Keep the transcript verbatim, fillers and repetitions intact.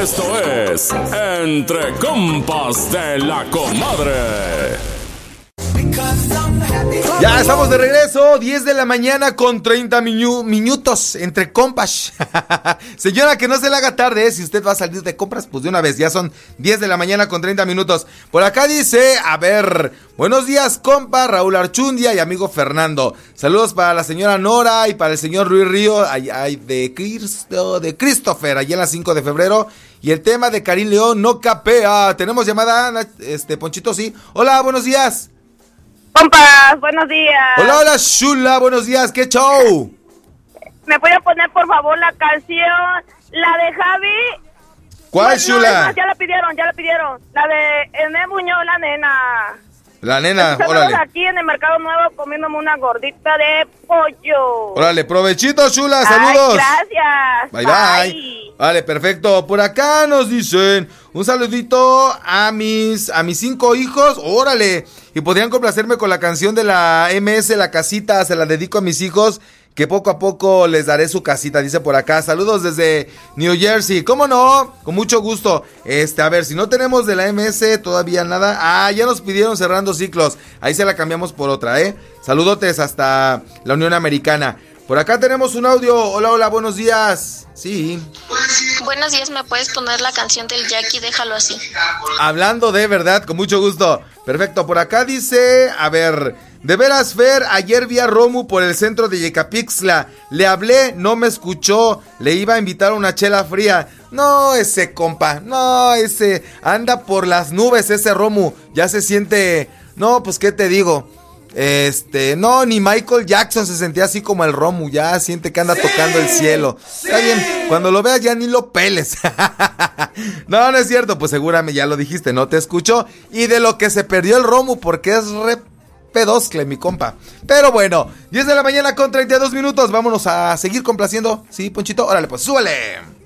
Esto es Entre Compas de la Comadre. Ya estamos de regreso, diez de la mañana con treinta minu- minutos entre compas. Señora, que no se le haga tarde, ¿eh? Si usted va a salir de compras, pues de una vez, ya son diez de la mañana con treinta minutos. Por acá dice, a ver, buenos días, compa, Raúl Archundia y amigo Fernando. Saludos para la señora Nora y para el señor Ruiz Río, ay, ay, de Cristo, de Christopher, allá en la cinco de febrero. Y el tema de Karim León no capea. Tenemos llamada, este, Ponchito, sí. Hola, buenos días. Compas, buenos días. Hola, hola, Shula, buenos días, ¿qué show? ¿Me puede poner, por favor, la canción, la de Javi? ¿Cuál, no, Shula? No, es más, ya la pidieron, ya la pidieron. La de Ené Muñoz, la nena. La nena, Estamos órale. aquí en el Mercado Nuevo comiéndome una gordita de pollo. Órale, provechito, Shula, saludos. Ay, gracias. Bye, bye, bye. Vale, perfecto. Por acá nos dicen un saludito a mis a mis cinco hijos. Órale. Y podrían complacerme con la canción de la M S La Casita. Se la dedico a mis hijos, que poco a poco les daré su casita, dice por acá. Saludos desde New Jersey. ¿Cómo no? Con mucho gusto. Este, a ver, si no tenemos de la M S todavía nada. Ah, ya nos pidieron Cerrando Ciclos. Ahí se la cambiamos por otra, ¿eh? Saludotes hasta la Unión Americana. Por acá tenemos un audio. Hola, hola, buenos días. Sí. Buenos días, ¿me puedes poner la canción del Jackie? Déjalo así. Hablando de verdad, con mucho gusto. Perfecto, por acá dice, a ver, de veras, Fer, ayer vi a Romu por el centro de Yecapixtla. Le hablé, no me escuchó, le iba a invitar a una chela fría. No, ese compa, no, ese, anda por las nubes ese Romu. Ya se siente, no, pues, ¿qué te digo? Este, no, ni Michael Jackson se sentía así como el Romu, ya siente que anda sí, tocando el cielo. Sí. Está bien, cuando lo veas ya ni lo peles. No, no es cierto, pues seguramente ya lo dijiste, no te escuchó. Y de lo que se perdió el Romu, porque es re pedoscle, mi compa. Pero bueno, diez de la mañana con treinta y dos minutos, vámonos a seguir complaciendo. Sí, Ponchito, órale, pues súbele.